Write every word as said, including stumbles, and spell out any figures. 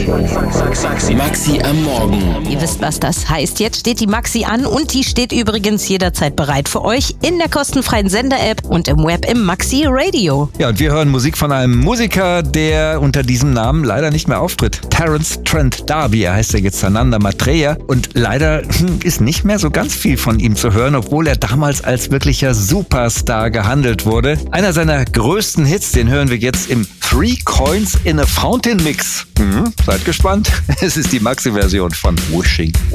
Maxi am Morgen. Ihr wisst, was das heißt. Jetzt steht die Maxi an und die steht übrigens jederzeit bereit für euch in der kostenfreien Sender-App und im Web im Maxi Radio. Ja, und wir hören Musik von einem Musiker, der unter diesem Namen leider nicht mehr auftritt. Terence Trent D'Arby, er heißt ja jetzt Sananda Maitreya. Und leider ist nicht mehr so ganz viel von ihm zu hören, obwohl er damals als wirklicher Superstar gehandelt wurde. Einer seiner größten Hits, den hören wir jetzt im Three Coins in a Fountain Mix. Mhm, seid gespannt. Es ist die Maxi-Version von Wishing Well.